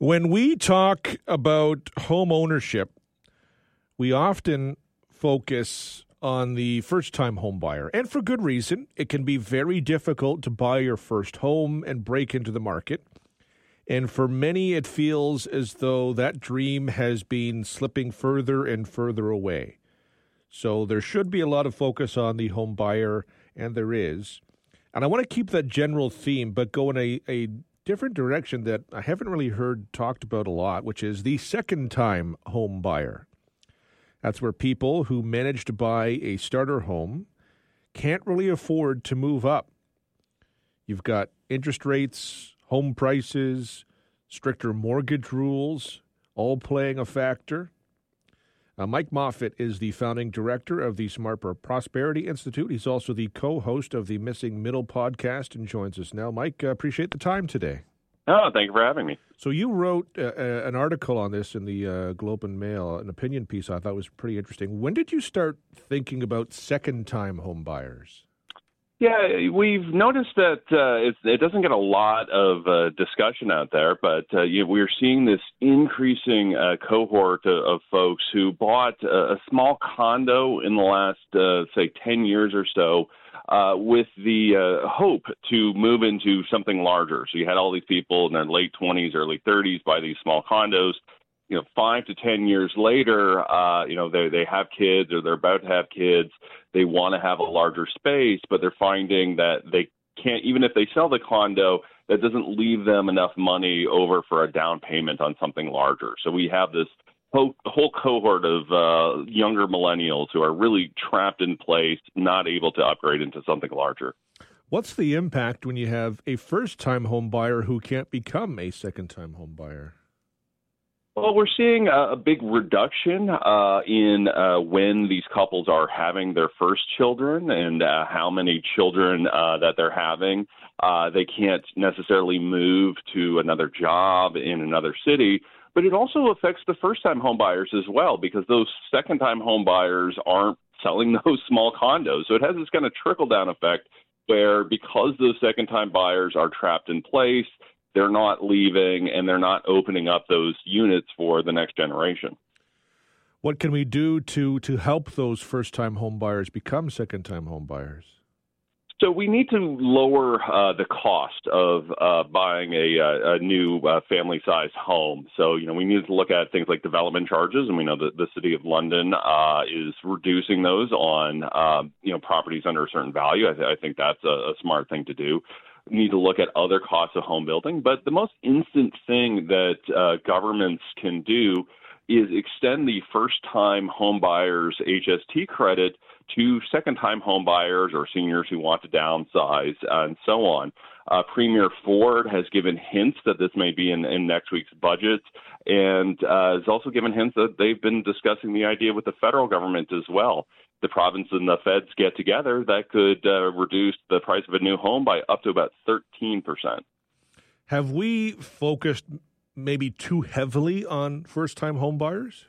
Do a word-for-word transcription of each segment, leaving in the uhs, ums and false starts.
When we talk about home ownership, we often focus on the first-time home buyer. And for good reason. It can be very difficult to buy your first home and break into the market. And for many, it feels as though that dream has been slipping further and further away. So there should be a lot of focus on the home buyer, and there is. And I want to keep that general theme, but go in a, a different direction that I haven't really heard talked about a lot, which is the second-time home buyer. That's where people who manage to buy a starter home can't really afford to move up. You've got interest rates, home prices, stricter mortgage rules, all playing a factor. Uh, Mike Moffat is the founding director of the Smart Prosperity Institute. He's also the co-host of the Missing Middle podcast and joins us now. Mike, uh, appreciate the time today. Oh, thank you for having me. So you wrote uh, uh, an article on this in the uh, Globe and Mail, an opinion piece I thought was pretty interesting. When did you start thinking about second-time home buyers? Yeah, we've noticed that uh, it, it doesn't get a lot of uh, discussion out there, but uh, you know, we're seeing this increasing uh, cohort of, of folks who bought a, a small condo in the last, uh, say, ten years or so uh, with the uh, hope to move into something larger. So you had all these people in their late twenties, early thirties buy these small condos. You know, five to ten years later, uh, you know, they they have kids or they're about to have kids. They want to have a larger space, but they're finding that they can't, even if they sell the condo, that doesn't leave them enough money over for a down payment on something larger. So we have this whole, whole cohort of uh, younger millennials who are really trapped in place, not able to upgrade into something larger. What's the impact when you have a first-time home buyer who can't become a second-time home buyer? Well, we're seeing a, a big reduction uh, in uh, when these couples are having their first children and uh, how many children uh, that they're having. Uh, they can't necessarily move to another job in another city, but it also affects the first-time home buyers as well, because those second-time home buyers aren't selling those small condos. So it has this kind of trickle-down effect where, because those second-time buyers are trapped in place, they're not leaving, and they're not opening up those units for the next generation. What can we do to to help those first-time home buyers become second-time home buyers? So we need to lower uh, the cost of uh, buying a, a new uh, family-sized home. So, you know, we need to look at things like development charges, and we know that the City of London uh, is reducing those on, uh, you know, properties under a certain value. I, th- I think that's a, a smart thing to do. We need to look at other costs of home building. But the most instant thing that uh, governments can do is extend the first-time home buyers H S T credit to second-time home buyers or seniors who want to downsize uh, and so on. Uh, Premier Ford has given hints that this may be in, in next week's budget, and uh, has also given hints that they've been discussing the idea with the federal government as well. The province and the feds get together, that could uh, reduce the price of a new home by up to about thirteen percent. Have we focused maybe too heavily on first-time home buyers?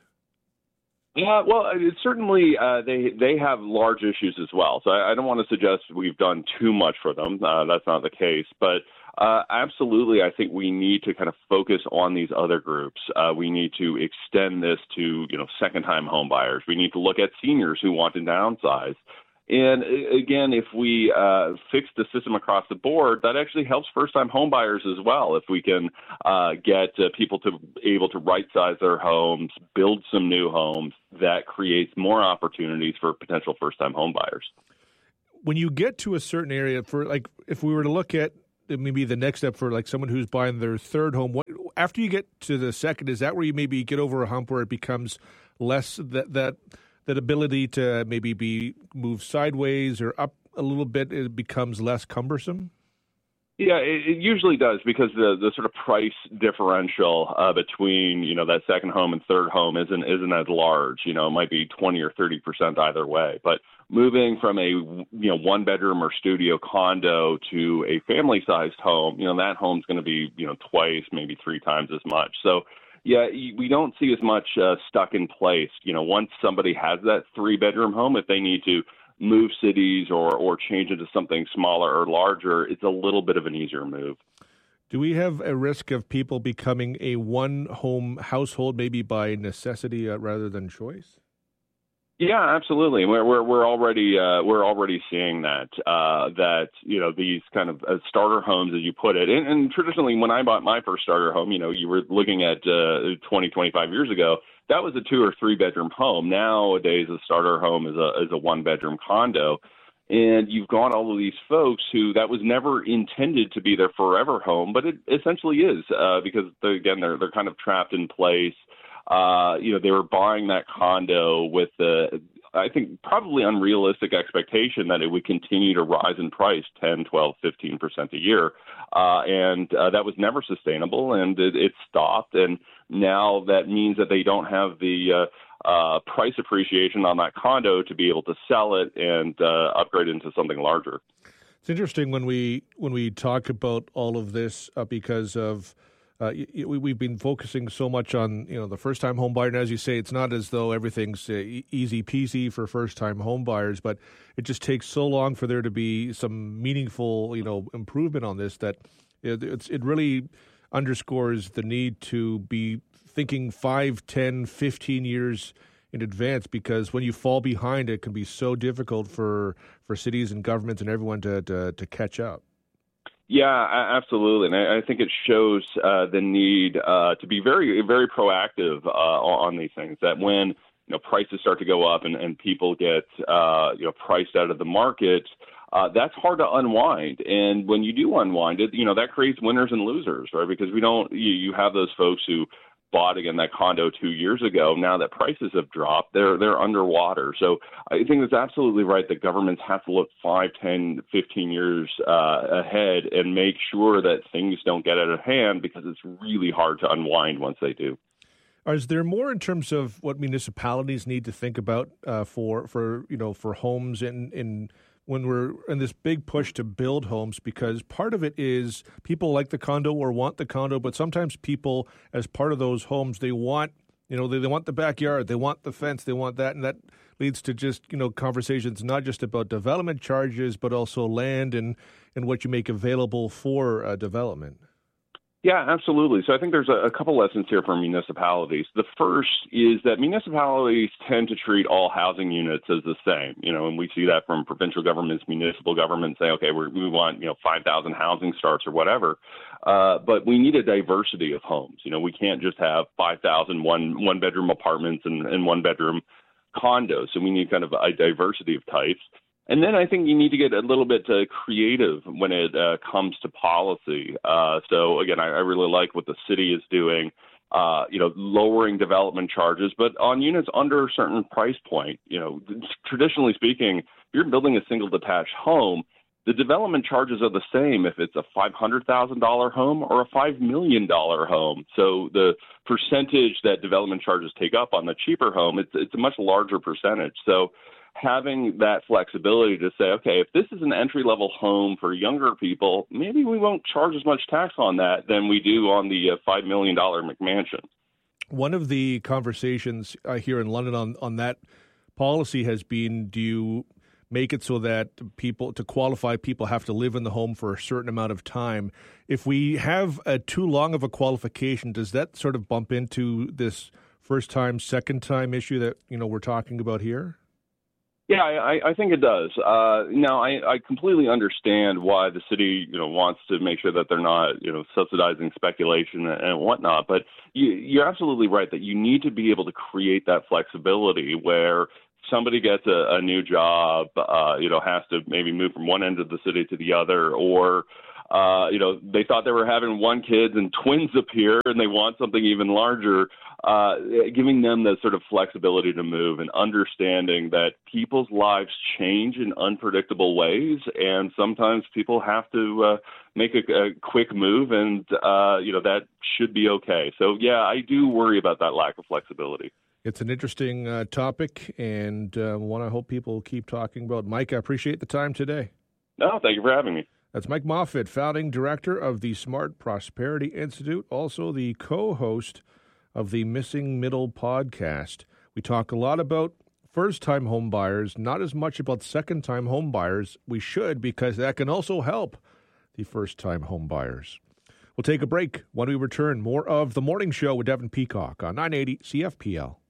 Yeah, well, it, certainly uh, they they have large issues as well. So I, I don't want to suggest we've done too much for them. Uh, that's not the case. But uh, absolutely, I think we need to kind of focus on these other groups. Uh, we need to extend this to, you know, second-time home buyers. We need to look at seniors who want to downsize. And again, if we uh, fix the system across the board, that actually helps first-time home buyers as well. If we can uh, get uh, people to able to right-size their homes, build some new homes, that creates more opportunities for potential first-time home buyers. When you get to a certain area, for like, if we were to look at maybe the next step for like someone who's buying their third home, what, after you get to the second, is that where you maybe get over a hump where it becomes less that that that ability to maybe be moved sideways or up a little bit, it becomes less cumbersome? Yeah, it, it usually does, because the, the sort of price differential uh, between, you know, that second home and third home isn't isn't as large. You know, it might be twenty or thirty percent either way. But moving from a, you know, one bedroom or studio condo to a family sized home, you know, that home's going to be, you know, twice, maybe three times as much. So yeah, we don't see as much uh, stuck in place. You know, once somebody has that three-bedroom home, if they need to move cities or, or change into something smaller or larger, it's a little bit of an easier move. Do we have a risk of people becoming a one-home household, maybe by necessity uh, rather than choice? Yeah, absolutely. We're we're we're already uh, we're already seeing that uh, that you know these kind of uh, starter homes, as you put it, and, and traditionally when I bought my first starter home, you know, you were looking at uh, twenty, twenty-five years ago, that was a two or three bedroom home. Nowadays, a starter home is a is a one bedroom condo. And you've got all of these folks who that was never intended to be their forever home, but it essentially is uh, because, they're, again, they're they're kind of trapped in place. Uh, you know, they were buying that condo with the, I think, probably unrealistic expectation that it would continue to rise in price ten, twelve, fifteen percent a year. Uh, and uh, that was never sustainable, and it, it stopped. And now that means that they don't have the uh, uh, price appreciation on that condo to be able to sell it and uh, upgrade into something larger. It's interesting when we when we talk about all of this uh, because of uh, y- we, we've been focusing so much on you know the first time home buyer, and as you say, it's not as though everything's uh, e- easy peasy for first time home buyers, but it just takes so long for there to be some meaningful you know improvement on this that it, it's it really underscores the need to be thinking five, ten, fifteen years in advance, because when you fall behind, it can be so difficult for, for cities and governments and everyone to, to, to catch up. Yeah, absolutely. And I, I think it shows uh, the need uh, to be very, very proactive uh, on these things, that when you know prices start to go up and, and people get uh, you know priced out of the market, uh, that's hard to unwind. And when you do unwind it, you know that creates winners and losers, right? Because we don't, you, you have those folks who bought again that condo two years ago. Now that prices have dropped, they're they're underwater. So I think it's absolutely right that governments have to look five, ten, fifteen years uh, ahead and make sure that things don't get out of hand, because it's really hard to unwind once they do. Is there more in terms of what municipalities need to think about uh, for for you know for homes in in when we're in this big push to build homes? Because part of it is people like the condo or want the condo, but sometimes people, as part of those homes, they want, you know, they, they want the backyard, they want the fence, they want that, and that leads to just, you know, conversations not just about development charges, but also land and, and what you make available for uh, development. Yeah, absolutely. So I think there's a, a couple lessons here for municipalities. The first is that municipalities tend to treat all housing units as the same, you know, and we see that from provincial governments, municipal governments say, okay, we're, we want, you know, five thousand housing starts or whatever. Uh, but we need a diversity of homes. You know, we can't just have five thousand one, one bedroom apartments and, and one bedroom condos. So we need kind of a diversity of types. And then I think you need to get a little bit uh, creative when it uh, comes to policy. Uh, so, again, I, I really like what the city is doing, uh, you know, lowering development charges, but on units under a certain price point. You know, traditionally speaking, if you're building a single detached home, the development charges are the same if it's a five hundred thousand dollars home or a five million dollars home. So the percentage that development charges take up on the cheaper home, it's, it's a much larger percentage. So having that flexibility to say, okay, if this is an entry-level home for younger people, maybe we won't charge as much tax on that than we do on the uh, five million dollars McMansion. One of the conversations uh, here in London on, on that policy has been, do you make it so that people, to qualify, people have to live in the home for a certain amount of time? If we have a too long of a qualification, does that sort of bump into this first-time, second-time issue that, you know, we're talking about here? Yeah, I, I think it does. Uh, now, I, I completely understand why the city, you know, wants to make sure that they're not, you know, subsidizing speculation and whatnot. But you, you're absolutely right that you need to be able to create that flexibility where somebody gets a, a new job, uh, you know, has to maybe move from one end of the city to the other, or Uh, you know, they thought they were having one kid and twins appear and they want something even larger, uh, giving them the sort of flexibility to move and understanding that people's lives change in unpredictable ways. And sometimes people have to uh, make a, a quick move and, uh, you know, that should be okay. So, yeah, I do worry about that lack of flexibility. It's an interesting uh, topic and uh, one I hope people keep talking about. Mike, I appreciate the time today. No, thank you for having me. That's Mike Moffat, founding director of the Smart Prosperity Institute, also the co-host of the Missing Middle podcast. We talk a lot about first-time home buyers, not as much about second-time home buyers. We should, because that can also help the first-time home buyers. We'll take a break. When we return, more of The Morning Show with Devin Peacock on nine eighty C F P L.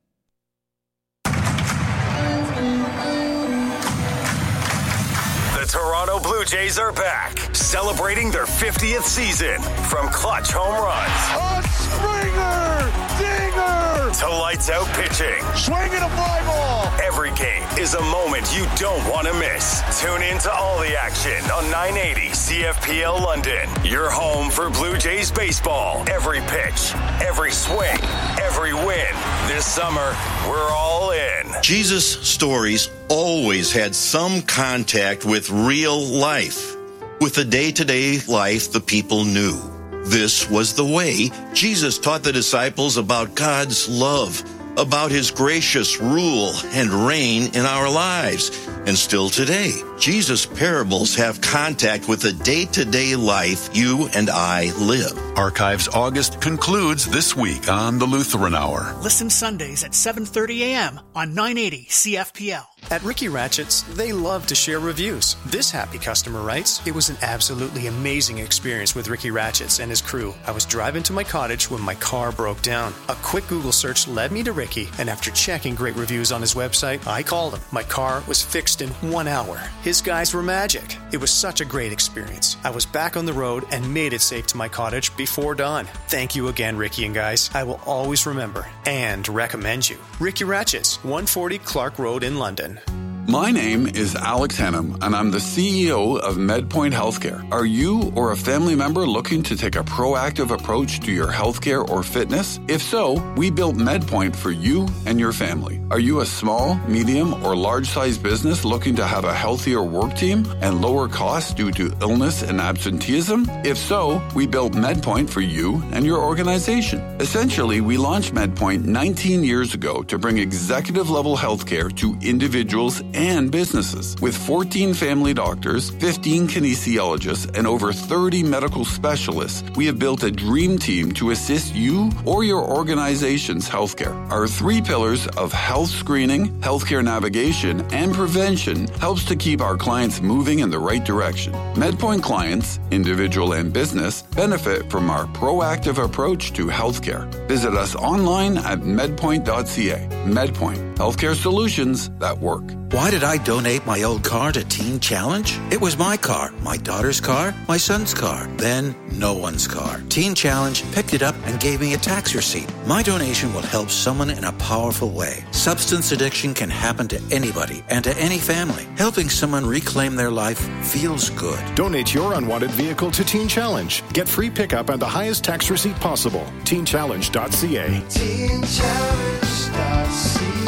The Toronto Blue Jays are back, celebrating their fiftieth season. From clutch home runs, on Springer, dinger, to lights out pitching, swinging a fly ball. Every game is a moment you don't want to miss. Tune in to all the action on nine eighty C F P L London. Your home for Blue Jays baseball. Every pitch, every swing, every win. This summer, we're all in. Jesus' stories always had some contact with real life, with the day-to-day life the people knew. This was the way Jesus taught the disciples about God's love, about his gracious rule and reign in our lives. And still today, Jesus' parables have contact with the day-to-day life you and I live. Archives August concludes this week on the Lutheran Hour. Listen Sundays at seven thirty a.m. on nine eighty C F P L. At Ricky Ratchett's, they love to share reviews. This happy customer writes, "It was an absolutely amazing experience with Ricky Ratchett's and his crew. I was driving to my cottage when my car broke down. A quick Google search led me to Ricky, and after checking great reviews on his website, I called him. My car was fixed in one hour. His guys were magic. It was such a great experience. I was back on the road and made it safe to my cottage before dawn. Thank you again, Ricky and guys. I will always remember and recommend you. Ricky Ratchett's, one forty Clark Road in London." My name is Alex Hennum, and I'm the C E O of MedPoint Healthcare. Are you or a family member looking to take a proactive approach to your healthcare or fitness? If so, we built MedPoint for you and your family. Are you a small, medium, or large-sized business looking to have a healthier work team and lower costs due to illness and absenteeism? If so, we built MedPoint for you and your organization. Essentially, we launched MedPoint nineteen years ago to bring executive-level healthcare to individuals and businesses. With fourteen family doctors, fifteen kinesiologists, and over thirty medical specialists, we have built a dream team to assist you or your organization's healthcare. Our three pillars of health screening, healthcare navigation, and prevention helps to keep our clients moving in the right direction. MedPoint clients, individual and business, benefit from our proactive approach to healthcare. Visit us online at medpoint dot c a. MedPoint, healthcare solutions that work. Why did I donate my old car to Teen Challenge? It was my car, my daughter's car, my son's car, then no one's car. Teen Challenge picked it up and gave me a tax receipt. My donation will help someone in a powerful way. Substance addiction can happen to anybody and to any family. Helping someone reclaim their life feels good. Donate your unwanted vehicle to Teen Challenge. Get free pickup and the highest tax receipt possible. teen challenge dot c a. teen challenge dot c a.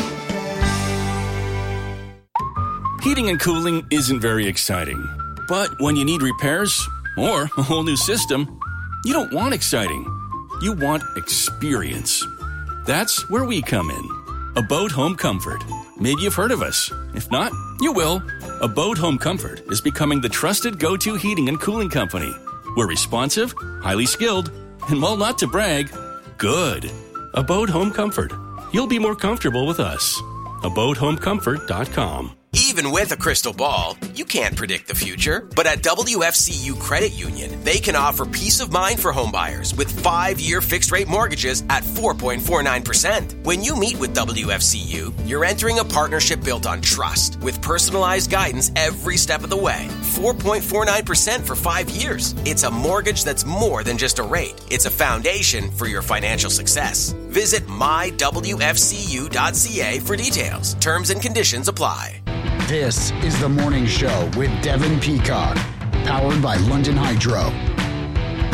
Heating and cooling isn't very exciting. But when you need repairs or a whole new system, you don't want exciting. You want experience. That's where we come in. Abode Home Comfort. Maybe you've heard of us. If not, you will. Abode Home Comfort is becoming the trusted go-to heating and cooling company. We're responsive, highly skilled, and while not to brag, good. Abode Home Comfort. You'll be more comfortable with us. abode home comfort dot com. Even with a crystal ball, you can't predict the future. But at W F C U Credit Union, they can offer peace of mind for homebuyers with five-year fixed-rate mortgages at four point four nine percent. When you meet with W F C U, you're entering a partnership built on trust with personalized guidance every step of the way. four point four nine percent for five years. It's a mortgage that's more than just a rate. It's a foundation for your financial success. Visit my w f c u dot c a for details. Terms and conditions apply. This is The Morning Show with Devin Peacock, powered by London Hydro.